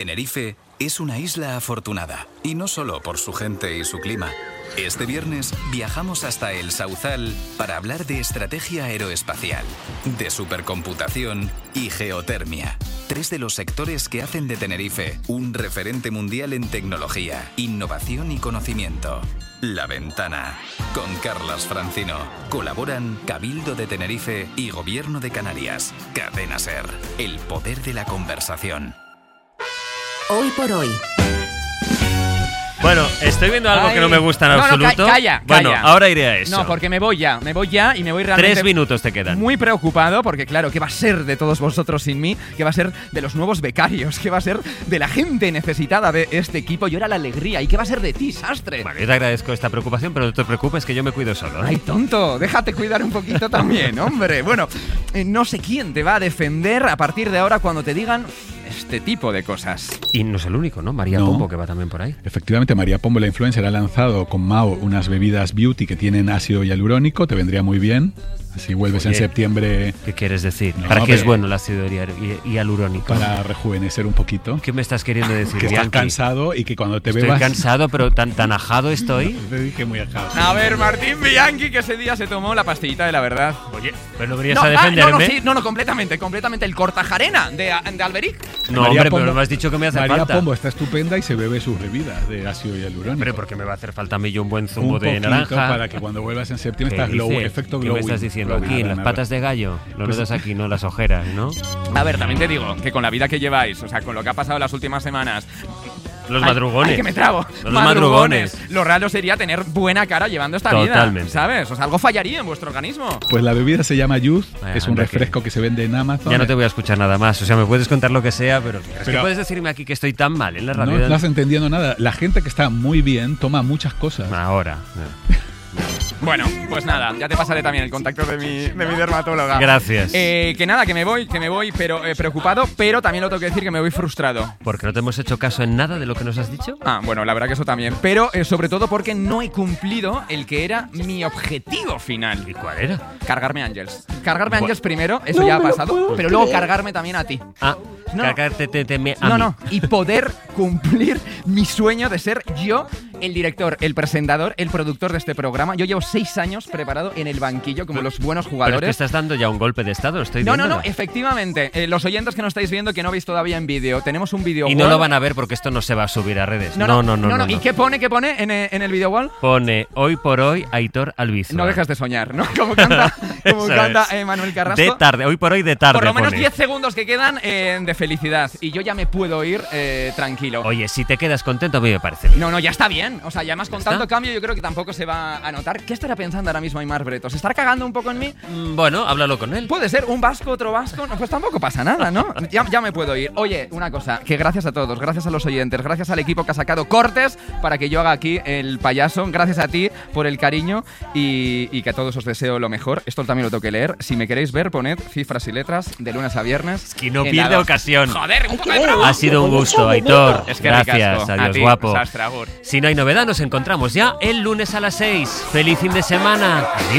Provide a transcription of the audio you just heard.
Tenerife es una isla afortunada, y no solo por su gente y su clima. Este viernes viajamos hasta el Sauzal para hablar de estrategia aeroespacial, de supercomputación y geotermia. 3 de los sectores que hacen de Tenerife un referente mundial en tecnología, innovación y conocimiento. La Ventana, con Carlas Francino. Colaboran Cabildo de Tenerife y Gobierno de Canarias. Cadena SER, el poder de la conversación. Hoy por hoy. Bueno, estoy viendo algo que no me gusta en absoluto. Calla. Bueno, ahora iré a eso. No, porque me voy ya y me voy realmente 3 minutos te quedan. Muy preocupado porque, claro, ¿qué va a ser de todos vosotros sin mí? ¿Qué va a ser de los nuevos becarios? ¿Qué va a ser de la gente necesitada de este equipo? Y ahora la alegría. ¿Y qué va a ser de ti, Sastre? Vale, yo te agradezco esta preocupación, pero no te preocupes que yo me cuido solo, ¿eh? Ay, tonto, déjate cuidar un poquito también, hombre. Bueno, no sé quién te va a defender a partir de ahora cuando te digan este tipo de cosas. Y no es el único, ¿no? María Pombo, que va también por ahí. Efectivamente, María Pombo, la influencer, ha lanzado con Mao unas bebidas beauty que tienen ácido hialurónico. Te vendría muy bien. Así vuelves en septiembre. ¿Qué quieres decir? No, ¿Para qué es bueno el ácido hialurónico? Para rejuvenecer un poquito. ¿Qué me estás queriendo decir? Que estás cansado y que cuando te bebas... Estoy cansado, pero tan ajado estoy. Te dije muy ajado. A ver, Martín Bianchi, que ese día se tomó la pastillita de la verdad. Oye, pero no venías a defenderme. No, completamente. El Cortajarena de Alberic. No, María hombre, Pombo, pero me has dicho que me hace María falta. Pombo está estupenda y se bebe sus bebidas de ácido hialurónico. Hombre, porque me va a hacer falta a mí yo un buen zumo un de poquito naranja. Para que cuando vuelvas en septiembre ¿Qué estás efecto ¿Qué glowing. me estás diciendo aquí? Nada, ¿Las patas de gallo? Lo Pues notas aquí, ¿no? Las ojeras, ¿no? A ver, también te digo que con la vida que lleváis, o sea, con lo que ha pasado las últimas semanas... Los madrugones. Ay, que me trago. Los madrugones. Lo raro sería tener buena cara llevando esta Totalmente. vida, ¿sabes? O sea, algo fallaría en vuestro organismo. Pues la bebida se llama Youth, es un anda refresco que se vende en Amazon. Ya no te voy a escuchar nada más. O sea, me puedes contar lo que sea, pero es que puedes decirme aquí que estoy tan mal en la radio. No estás entendiendo nada. La gente que está muy bien toma muchas cosas. Ahora. Bueno, pues nada, ya te pasaré también el contacto de mi dermatóloga. Gracias. Que nada, que me voy, pero preocupado, pero también lo tengo que decir que me voy frustrado. ¿Porque no te hemos hecho caso en nada de lo que nos has dicho? Ah, bueno, la verdad que eso también. Pero sobre todo porque no he cumplido el que era mi objetivo final. ¿Y cuál era? Cargarme Ángels. Cargarme Ángels primero, eso ya ha pasado, pero luego cargarme también a ti. Ah, No. cargarte a mí. No, y poder cumplir mi sueño de ser yo el director, el presentador, el productor de este programa. Yo llevo 6 años preparado en el banquillo como los buenos jugadores. Pero es que estás dando ya un golpe de estado, estoy No, viendo. efectivamente. Los oyentes que no estáis viendo, que no veis todavía en vídeo, tenemos un video Y wall. no lo van a ver porque esto no se va a subir a redes. No. ¿Y qué pone en el video wall? Pone hoy por hoy Aitor Albizua. No dejas de soñar, ¿no? Como canta Manuel Carrasco. De tarde, hoy por hoy de tarde. Por lo menos pone. 10 segundos que quedan de felicidad. Y yo ya me puedo ir tranquilo. Oye, si te quedas contento, a mí me parece bien. No, ya está bien. O sea, ya más con tanto cambio yo creo que tampoco se va a notar. ¿Qué estará pensando ahora mismo Aimar Bretos? ¿Se estará cagando un poco en mí? Bueno, háblalo con él. Puede ser un vasco, otro vasco. No, pues tampoco pasa nada, ¿no? Ya me puedo ir. Oye, una cosa, que gracias a todos, gracias a los oyentes, gracias al equipo que ha sacado cortes para que yo haga aquí el payaso. Gracias a ti por el cariño y que a todos os deseo lo mejor. Esto también lo tengo que leer. Si me queréis ver, poned cifras y letras de lunes a viernes. Es que no pierde ocasión. Joder, un poco de bravo. Ha sido un gusto, Aitor. Es que gracias, ricasco. adiós, A ti, guapo. Sastre, agur. Si no hay novedad, nos encontramos ya el lunes a las 6. ¡Feliz fin de semana! ¡Adiós!